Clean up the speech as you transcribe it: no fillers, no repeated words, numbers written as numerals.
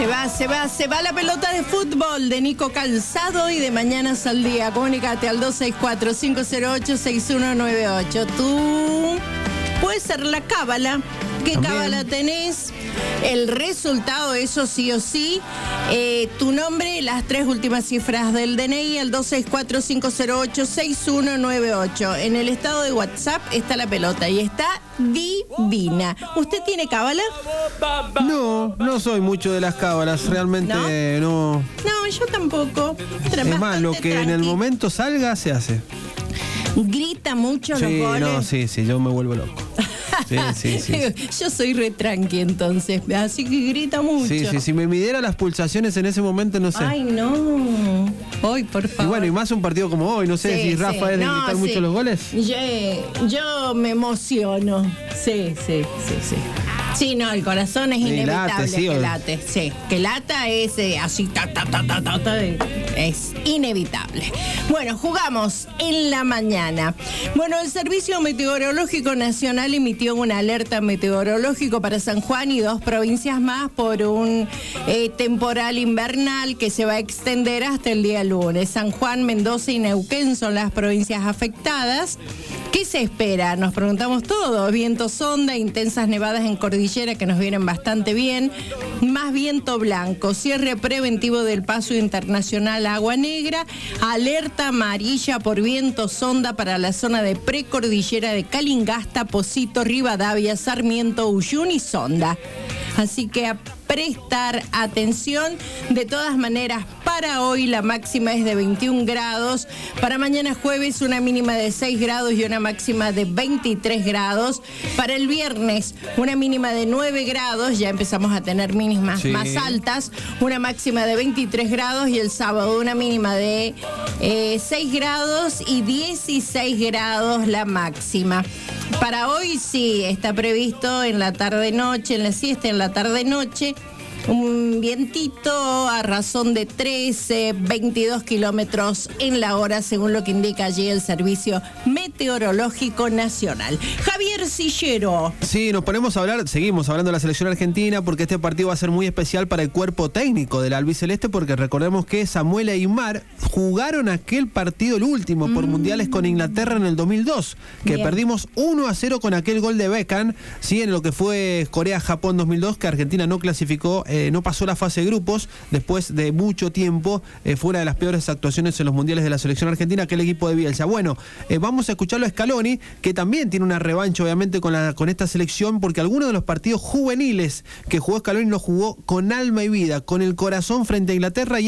Se va la pelota de fútbol de Nico Calzado y de Mañanas al Día. Comunícate al 264-508-6198. Tú puedes ser la cábala. ¿Qué cábala tenés? El resultado, eso sí o sí. Tu nombre, las 3 últimas cifras del DNI, al 264-508-6198. En el estado de WhatsApp está la pelota y está divina. ¿Usted tiene cábala? No soy mucho de las cábalas, realmente no. No, yo tampoco. Es más, lo que en el momento salga se hace. ¿Grita mucho los goles? Sí, yo me vuelvo loco. Sí. Yo soy re tranqui entonces, así que grita mucho. Sí, si me midiera las pulsaciones en ese momento, no sé. Ay, no. Hoy, por favor. Y bueno, y más un partido como hoy, no sé si Rafa es de gritar mucho los goles. Yo me emociono. Sí. Sí, no, el corazón es inevitable que late. Sí, que lata es así, es inevitable. Bueno, jugamos en la mañana. Bueno, el Servicio Meteorológico Nacional emitió una alerta meteorológico para San Juan y 2 provincias más por un temporal invernal que se va a extender hasta el día lunes. San Juan, Mendoza y Neuquén son las provincias afectadas. ¿Qué se espera? Nos preguntamos todo. Viento sonda, intensas nevadas en cordillera que nos vienen bastante bien, más viento blanco, cierre preventivo del paso internacional Agua Negra, alerta amarilla por viento sonda para la zona de precordillera de Calingasta, Pocito, Rivadavia, Sarmiento, Uyuni y Sonda. Así que a prestar atención. De todas maneras, para hoy la máxima es de 21 grados. Para mañana jueves una mínima de 6 grados y una máxima de 23 grados. Para el viernes una mínima de 9 grados. Ya empezamos a tener mínimas más altas. Una máxima de 23 grados y el sábado una mínima de 6 grados y 16 grados la máxima. Para hoy sí, está previsto en la tarde-noche, en la siesta, en la tarde-noche, un vientito a razón de 13, 22 kilómetros en la hora, según lo que indica allí el Servicio Meteorológico Nacional. Javier Sillero. Sí, seguimos hablando de la selección argentina, porque este partido va a ser muy especial para el cuerpo técnico del albiceleste, porque recordemos que Samuel e Aimar jugaron aquel partido, el último, por mundiales con Inglaterra en el 2002, que perdimos 1-0 con aquel gol de Beckham, ¿sí? En lo que fue Corea-Japón 2002, que Argentina no clasificó, no pasó la fase de grupos, después de mucho tiempo, fue una de las peores actuaciones en los mundiales de la selección argentina, aquel equipo de Bielsa. Bueno, vamos a escucharlo a Scaloni, que también tiene una revancha obviamente con esta selección, porque algunos de los partidos juveniles que jugó Scaloni los jugó con alma y vida, con el corazón frente a Inglaterra.